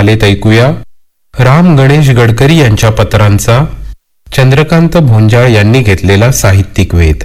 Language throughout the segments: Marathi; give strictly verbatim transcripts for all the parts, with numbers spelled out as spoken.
मालेत ऐकूया राम गणेश गडकरी यांच्या पत्रांचा चंद्रकांत भोंजाळ यांनी घेतलेला साहित्यिक वेध.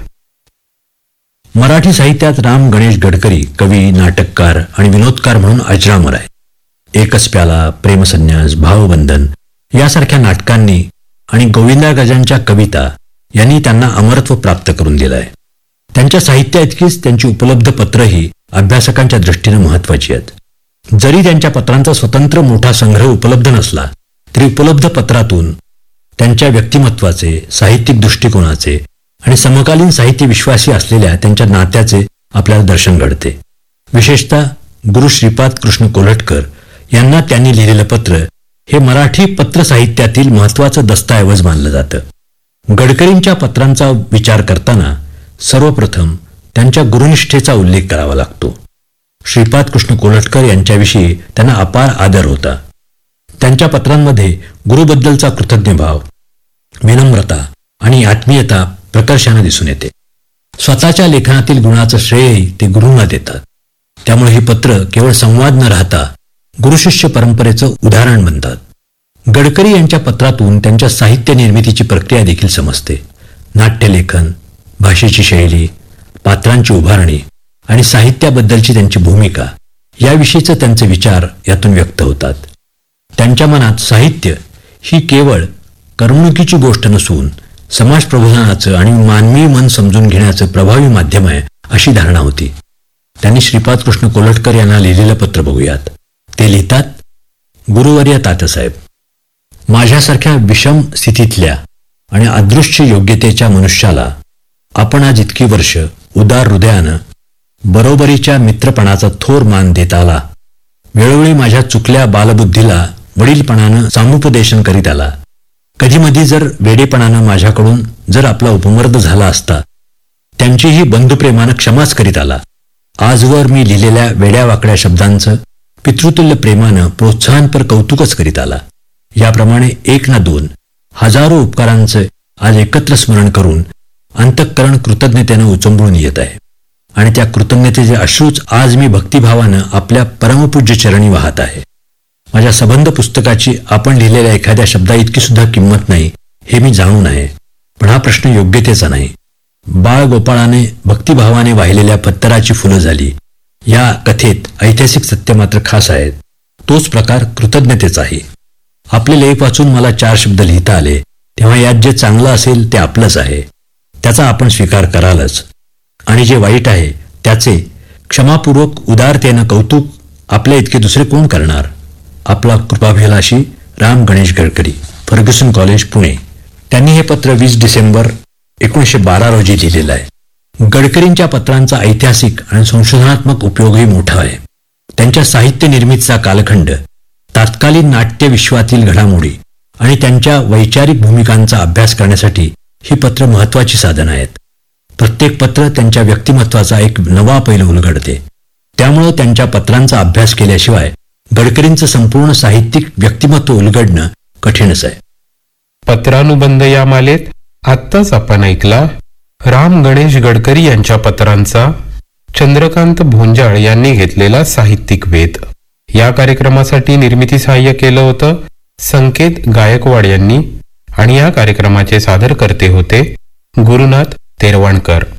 मराठी साहित्यात राम गणेश गडकरी कवी, नाटककार आणि विनोदकार म्हणून अजरामर आहे. एकच प्याला, प्रेमसन्यास, भावबंधन यासारख्या नाटकांनी आणि गोविंदाग्रजांच्या कविता यांनी त्यांना अमरत्व प्राप्त करून दिलं आहे. त्यांच्या साहित्याइतकीच त्यांची उपलब्ध पत्रही अभ्यासकांच्या दृष्टीने महत्वाची आहेत. जरी त्यांच्या पत्रांचा स्वतंत्र मोठा संग्रह उपलब्ध नसला तरी उपलब्ध पत्रातून त्यांच्या व्यक्तिमत्वाचे, साहित्यिक दृष्टिकोनाचे आणि समकालीन साहित्य विश्वासी असलेल्या त्यांच्या नात्याचे आपल्याला दर्शन घडते. विशेषतः गुरु श्रीपाद कृष्ण कोल्हटकर यांना त्यांनी लिहिलेलं पत्र हे मराठी पत्र साहित्यातील महत्वाचं दस्तऐवज मानलं जातं. गडकरींच्या पत्रांचा विचार करताना सर्वप्रथम त्यांच्या गुरुनिष्ठेचा उल्लेख करावा लागतो. श्रीपाद कृष्ण कोल्हटकर यांच्याविषयी त्यांना अपार आदर होता. त्यांच्या पत्रांमध्ये गुरुबद्दलचा कृतज्ञ भाव, विनम्रता आणि आत्मीयता प्रकर्षाने दिसून येते. स्वतःच्या लेखनातील गुणाचं श्रेयही ते गुरूंना देतात. त्यामुळे ही पत्र केवळ संवाद न राहता गुरुशिष्य परंपरेचं उदाहरण बनतात. गडकरी यांच्या पत्रातून त्यांच्या साहित्य निर्मितीची प्रक्रिया देखील समजते. नाट्यलेखन, भाषेची शैली, पात्रांची उभारणी आणि साहित्याबद्दलची त्यांची भूमिका याविषयीचे त्यांचे विचार यातून व्यक्त होतात. त्यांच्या मनात साहित्य ही केवळ करमणुकीची गोष्ट नसून समाज प्रबोधनाचं आणि मानवी मन समजून घेण्याचं प्रभावी माध्यम आहे अशी धारणा होती. त्यांनी श्रीपाद कृष्ण कोल्हटकर यांना लिहिलेलं पत्र बघूयात. ते लिहितात, गुरुवर्य तात्यासाहेब, माझ्यासारख्या विषम स्थितीतल्या आणि अदृश्य योग्यतेच्या मनुष्याला आपण आज इतकी वर्ष उदार हृदयानं बरोबरीच्या मित्रपणाचा थोर मान देत आला. वेळोवेळी माझ्या चुकल्या बालबुद्धीला वडीलपणानं सामुपदेशन करीत आला. कधीमधी जर वेडेपणानं माझ्याकडून जर आपला उपमर्द झाला असता, त्यांचीही बंधुप्रेमानं क्षमाच करीत आला. आजवर मी लिहिलेल्या वेड्यावाकड्या शब्दांचं पितृतुल्य प्रेमानं प्रोत्साहनपर कौतुकच करीत आला. याप्रमाणे एक ना दोन हजारो उपकारांचं आज एकत्र स्मरण करून अंतःकरण कृतज्ञतेनं उचंबळून येत आहे आणि त्या कृतज्ञतेचे अश्रूच आज मी भक्तिभावानं आपल्या परमपूज्य चरणी वाहत आहे. माझ्या संबंध पुस्तकाची आपण लिहिलेल्या एखाद्या शब्दा इतकी सुद्धा किंमत नाही हे मी जाणून आहे. पण हा प्रश्न योग्यतेचा नाही. बाळ गोपाळाने भक्तिभावाने वाहिलेल्या पत्तराची फुलं झाली या कथेत ऐतिहासिक सत्य मात्र खास आहेत. तोच प्रकार कृतज्ञतेचाही. आपले लेख वाचून मला चार शब्द लिहिता आले तेव्हा यात जे चांगलं असेल ते आपलंच आहे, त्याचा आपण स्वीकार करालच, आणि जे वाईट आहे त्याचे क्षमापूर्वक उदारतेनं कौतुक आपल्या इतके दुसरे कोण करणार. आपला कृपाभिलाषी राम गणेश गडकरी, फर्ग्युसन कॉलेज, पुणे. त्यांनी हे पत्र वीस डिसेंबर एकोणीसशे बारा रोजी लिहिलेलं आहे. गडकरींच्या पत्रांचा ऐतिहासिक आणि संशोधनात्मक उपयोगही मोठा आहे. त्यांच्या साहित्य निर्मितीचा कालखंड, तात्कालीन नाट्य विश्वातील घडामोडी आणि त्यांच्या वैचारिक भूमिकांचा अभ्यास करण्यासाठी ही पत्र महत्वाची साधनं आहेत. प्रत्येक पत्र त्यांच्या व्यक्तिमत्वाचा एक नवा पैलू उलगडते. त्यामुळं त्यांच्या पत्रांचा अभ्यास केल्याशिवाय गडकरींचं संपूर्ण साहित्यिक व्यक्तिमत्व उलगडणं कठीणच आहे. पत्रानुबंध या मालेत आत्ताच आपण ऐकला राम गणेश गडकरी यांच्या पत्रांचा चंद्रकांत भोंजाळ यांनी घेतलेला साहित्यिक वेध. या कार्यक्रमासाठी निर्मिती सहाय्य केलं होतं संकेत गायकवाड यांनी आणि या कार्यक्रमाचे सादरकर्ते होते गुरुनाथ तेरवाणकर.